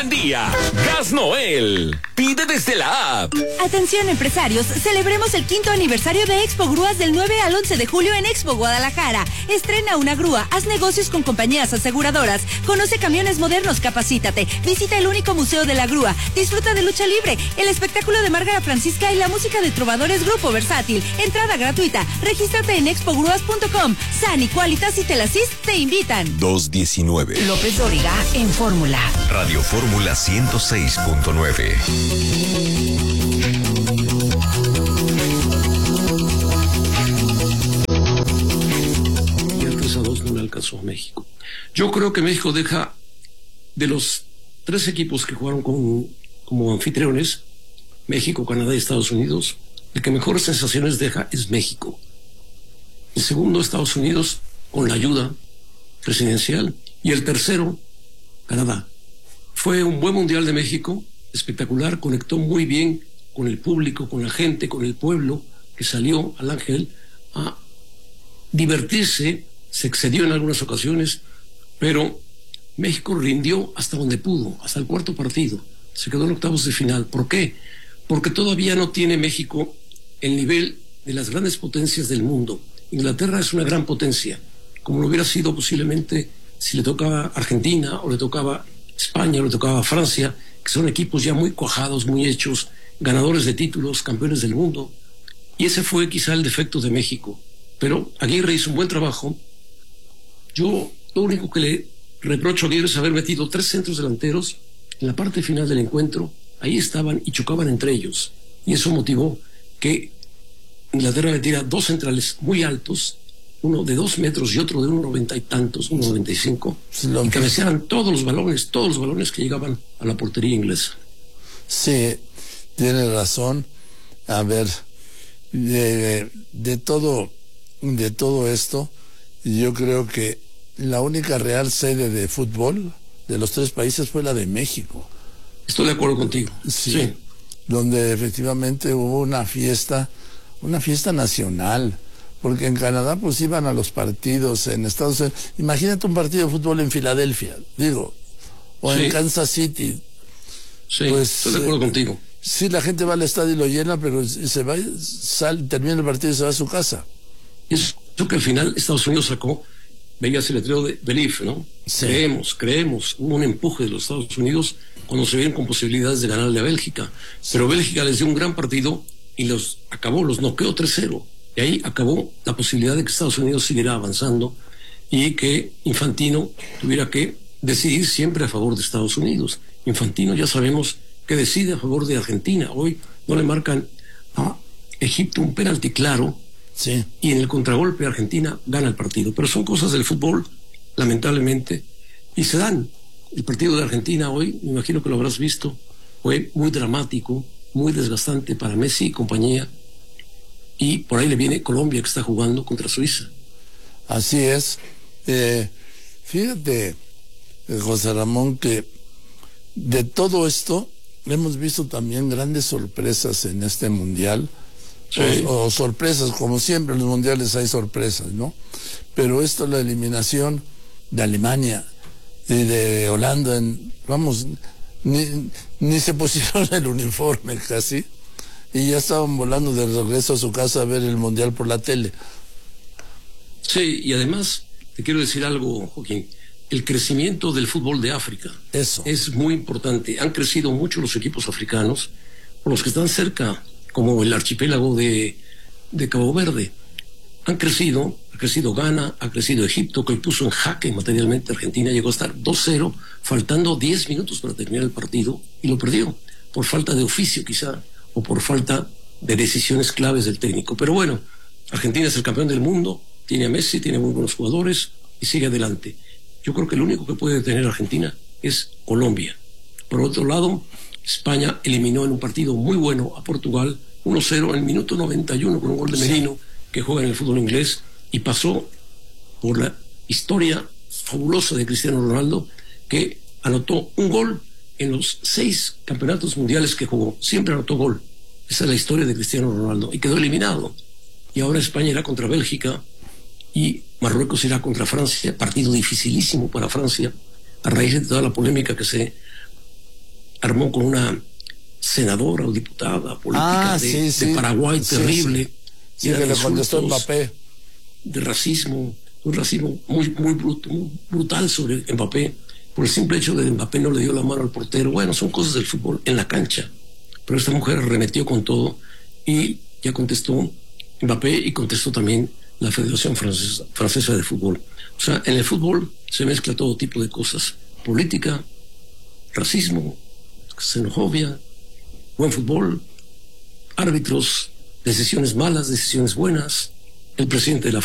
buen día. Gas Noel. Pide desde la app. Atención empresarios, celebremos el 5º aniversario de Expo Grúas del 9 al 11 de julio en Expo Guadalajara. Estrena una grúa, haz negocios con compañías aseguradoras, conoce camiones modernos, capacítate, visita el único museo de la grúa, disfruta de lucha libre, el espectáculo de Márgara Francisca y la música de Trovadores Grupo Versátil. Entrada gratuita, regístrate en expogrúas.com. San y Qualitas y Telasys te invitan. 219. López Dóriga en Fórmula. Radio Fórmula 106.9. Y el 3-2 no le alcanzó a México. Yo creo que México deja, de los 3 equipos que jugaron como anfitriones, México, Canadá y Estados Unidos, el que mejores sensaciones deja es México. El segundo, Estados Unidos, con la ayuda presidencial, y el tercero, Canadá. Fue un buen Mundial de México, espectacular, conectó muy bien con el público, con la gente, con el pueblo, que salió al Ángel a divertirse, se excedió en algunas ocasiones, pero México rindió hasta donde pudo, hasta el 4º partido, se quedó en octavos de final. ¿Por qué? Porque todavía no tiene México el nivel de las grandes potencias del mundo. Inglaterra es una gran potencia, como lo hubiera sido posiblemente si le tocaba Argentina, o le tocaba España, o le tocaba Francia, que son equipos ya muy cuajados, muy hechos, ganadores de títulos, campeones del mundo. Y ese fue quizá el defecto de México. Pero Aguirre hizo un buen trabajo. Yo lo único que le reprocho a Aguirre es haber metido 3 centros delanteros en la parte final del encuentro. Ahí estaban y chocaban entre ellos. Y eso motivó que Inglaterra metiera 2 centrales muy altos, uno de 2 metros y otro de 1,90 y tantos, 1,95, y cabecearan todos los balones que llegaban a la portería inglesa. Sí, tiene razón. A ver, de todo esto, yo creo que la única real sede de fútbol de los 3 países fue la de México. Estoy de acuerdo contigo. Sí. Donde efectivamente hubo una fiesta nacional, porque en Canadá pues iban a los partidos, en Estados Unidos, imagínate un partido de fútbol en Filadelfia, o en Kansas City. Sí, pues, estoy de acuerdo contigo. Sí, la gente va al estadio y lo llena, pero termina el partido y se va a su casa. Eso que al final Estados Unidos sacó, veías el letrero de Believe, ¿no? Sí. Creemos, hubo un empuje de los Estados Unidos cuando se vieron con posibilidades de ganarle a Bélgica, pero Bélgica les dio un gran partido y los noqueó 3-0, y ahí acabó la posibilidad de que Estados Unidos siguiera avanzando y que Infantino tuviera que decidir siempre a favor de Estados Unidos. Infantino ya sabemos que decide a favor de Argentina. Hoy no le marcan a Egipto un penalti claro, sí, y en el contragolpe Argentina gana el partido. Pero son cosas del fútbol, lamentablemente, y se dan. El partido de Argentina hoy, me imagino que lo habrás visto, fue muy dramático, muy desgastante para Messi y compañía, y por ahí le viene Colombia, que está jugando contra Suiza. Así es. Fíjate, José Ramón, que de todo esto hemos visto también grandes sorpresas en este mundial. Sí. O sorpresas, como siempre en los mundiales hay sorpresas, ¿no? Pero esto, la eliminación de Alemania y de Holanda, ni se pusieron el uniforme casi, y ya estaban volando de regreso a su casa a ver el mundial por la tele. Sí, y además te quiero decir algo, Joaquín. El crecimiento del fútbol de África es muy importante. Han crecido mucho los equipos africanos, por los que están cerca, como el archipiélago de Cabo Verde. Ha crecido Ghana, ha crecido Egipto, que hoy puso en jaque materialmente Argentina, llegó a estar 2-0, faltando 10 minutos para terminar el partido, y lo perdió, por falta de oficio quizá, o por falta de decisiones claves del técnico. Pero bueno, Argentina es el campeón del mundo, tiene a Messi, tiene muy buenos jugadores, y sigue adelante. Yo creo que el único que puede detener a Argentina es Colombia. Por otro lado, España eliminó en un partido muy bueno a Portugal, 1-0 en el minuto 91 con un gol de Merino, que juega en el fútbol inglés, y pasó por la historia fabulosa de Cristiano Ronaldo, que anotó un gol en los 6 campeonatos mundiales que jugó. Siempre anotó gol. Esa es la historia de Cristiano Ronaldo, y quedó eliminado. Y ahora España irá contra Bélgica y Marruecos irá contra Francia, partido dificilísimo para Francia, a raíz de toda la polémica que se armó con una senadora o diputada política de Paraguay, terrible. Sí, que le contestó Mbappé. De racismo, un racismo muy brutal sobre Mbappé, por el simple hecho de que Mbappé no le dio la mano al portero. Bueno, son cosas del fútbol en la cancha, pero esta mujer arremetió con todo y ya contestó Mbappé y contestó también la Federación Francesa de Fútbol. O sea, en el fútbol se mezcla todo tipo de cosas: política, racismo, xenofobia, buen fútbol, árbitros, decisiones malas, decisiones buenas, el presidente de la